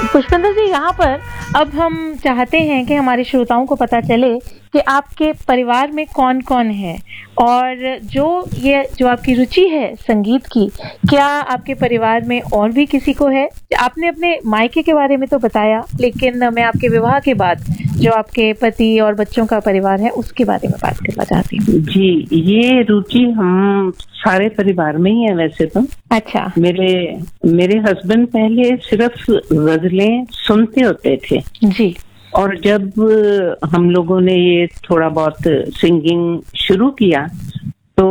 पुष्पिंदर जी, यहाँ पर अब हम चाहते हैं कि हमारे श्रोताओं को पता चले कि आपके परिवार में कौन कौन है और जो आपकी रुचि है संगीत की, क्या आपके परिवार में और भी किसी को है? आपने अपने मायके के बारे में तो बताया, लेकिन मैं आपके विवाह के बाद जो आपके पति और बच्चों का परिवार है उसके बारे में बात करना चाहती हूँ। जी, ये रुचि हम सारे परिवार में ही है वैसे तो। अच्छा। मेरे हस्बैंड पहले सिर्फ गजलें सुनते होते थे जी। और जब हम लोगों ने ये थोड़ा बहुत सिंगिंग शुरू किया तो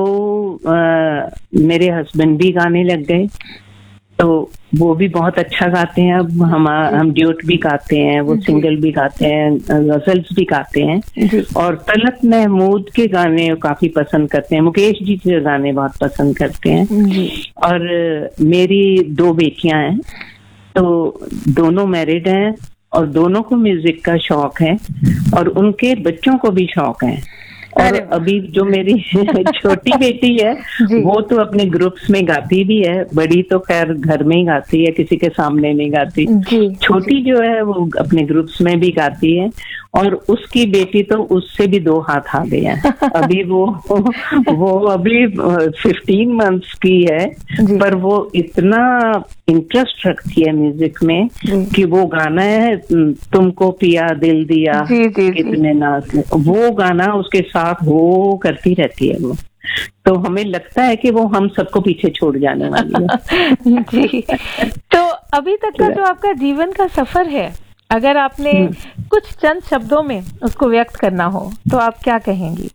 मेरे हस्बैंड भी गाने लग गए, तो वो भी बहुत अच्छा गाते हैं। अब हम ड्यूट भी गाते हैं, वो सिंगल भी गाते हैं, गजल्स भी गाते हैं और तलत महमूद के गाने काफी पसंद करते हैं, मुकेश जी के गाने बहुत पसंद करते हैं। और मेरी 2 बेटियां हैं, तो दोनों मैरिड हैं और दोनों को म्यूजिक का शौक है और उनके बच्चों को भी शौक है। और अभी जो मेरी छोटी बेटी है वो तो अपने ग्रुप्स में गाती भी है, बड़ी तो खैर घर में ही गाती है, किसी के सामने नहीं गाती। छोटी जो है वो अपने ग्रुप्स में भी गाती है और उसकी बेटी तो उससे भी 2 हाथ आगे है। अभी वो अभी 15 मंथ्स की है, पर वो इतना इंटरेस्ट रखती है म्यूजिक में कि वो गाना है तुमको पिया दिल दिया कितने नाज, वो गाना उसके साथ हो करती रहती है वो। तो हमें लगता है कि वो हम सबको पीछे छोड़ जाने वाली है। जी। तो अभी तक का जो आपका जीवन का सफर है, अगर आपने कुछ चंद शब्दों में उसको व्यक्त करना हो तो आप क्या कहेंगी?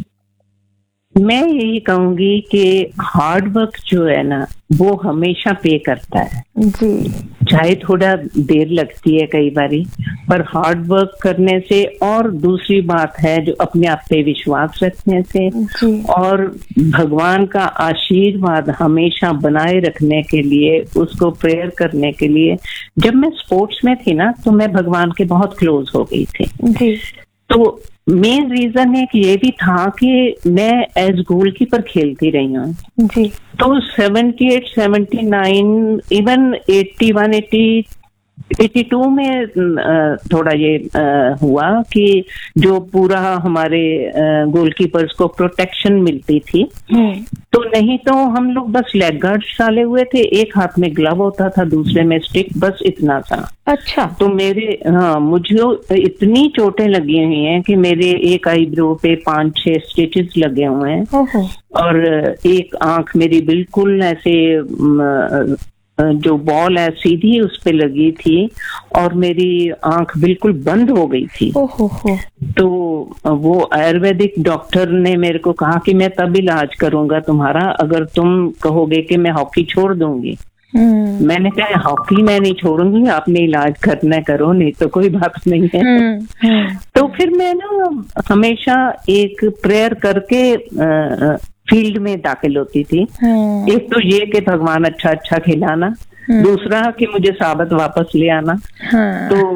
मैं यही कहूंगी कि हार्ड वर्क जो है ना वो हमेशा पे करता है जी। चाहे थोड़ा देर लगती है कई बारी, पर हार्ड वर्क करने से और दूसरी बात है जो अपने आप पे विश्वास रखने से और भगवान का आशीर्वाद हमेशा बनाए रखने के लिए, उसको प्रेयर करने के लिए। जब मैं स्पोर्ट्स में थी ना तो मैं भगवान के बहुत क्लोज हो गई थी जी। तो मेन रीजन एक ये भी था कि मैं एज गोलकीपर खेलती रही हूँ जी। तो 78, 79, इवन 81, 82 में थोड़ा ये हुआ कि जो पूरा हमारे गोलकीपर्स को प्रोटेक्शन मिलती थी, तो नहीं तो हम लोग बस लेग गार्ड्स डाले हुए थे, एक हाथ में ग्लव होता था, दूसरे में स्टिक, बस इतना था। अच्छा। तो मुझे इतनी चोटें लगी हुई हैं कि मेरे एक आईब्रो पे 5-6 स्टिचेस लगे हुए हैं और एक आंख मेरी बिल्कुल ऐसे जो बॉल है सीधी उस पे लगी थी और मेरी आंख बिल्कुल बंद हो गई थी। तो वो आयुर्वेदिक डॉक्टर ने मेरे को कहा कि मैं तब इलाज करूंगा तुम्हारा अगर तुम कहोगे कि मैं हॉकी छोड़ दूंगी। मैंने कहा हॉकी मैं नहीं छोड़ूंगी, आपने इलाज करना करो, नहीं तो कोई बात नहीं है। तो फिर मैं ना हमेशा एक प्रेयर करके फील्ड में दाखिल होती थी। एक तो ये कि भगवान अच्छा खिलाना, दूसरा कि मुझे साबित वापस ले आना। तो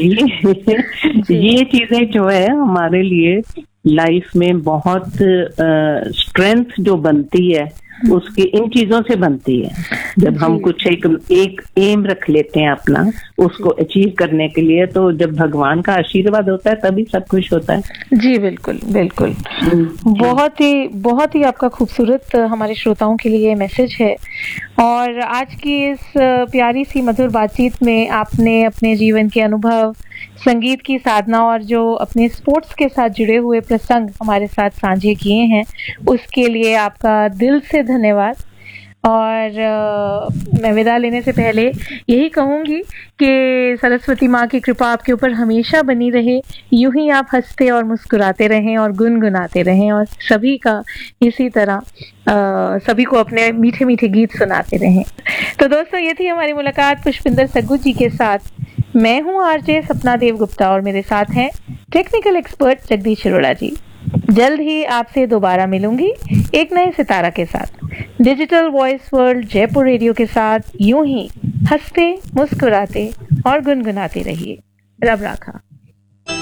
ये चीजें जो है हमारे लिए लाइफ में बहुत स्ट्रेंथ जो बनती है उसकी इन चीजों से बनती है। जब हम कुछ एक एम रख लेते हैं अपना उसको अचीव करने के लिए, तो जब भगवान का आशीर्वाद होता है तभी सब कुछ होता है। जी बिल्कुल बिल्कुल। बहुत ही आपका खूबसूरत हमारे श्रोताओं के लिए मैसेज है और आज की इस प्यारी सी मधुर बातचीत में आपने अपने जीवन के अनुभव, संगीत की साधना और जो अपने स्पोर्ट्स के साथ जुड़े हुए प्रसंग हमारे साथ साझे किए हैं, उसके लिए आपका दिल से धन्यवाद। और मैं विदा लेने से पहले यही कहूँगी कि सरस्वती माँ की कृपा आपके ऊपर हमेशा बनी रहे, यूं ही आप हंसते और मुस्कुराते रहें और गुनगुनाते रहें और सभी का इसी तरह सभी को अपने मीठे मीठे गीत सुनाते रहें। तो दोस्तों, ये थी हमारी मुलाकात पुष्पिंदर सग्गू जी के साथ। मैं हूँ आरजे सपना देव गुप्ता और मेरे साथ हैं टेक्निकल एक्सपर्ट जगदीश अरोड़ा जी। जल्द ही आपसे दोबारा मिलूंगी एक नए सितारा के साथ। Digital voice world Jaipur radio के साथ यूं ही हंसते मुस्कुराते और गुनगुनाते रहिए। रब राखा।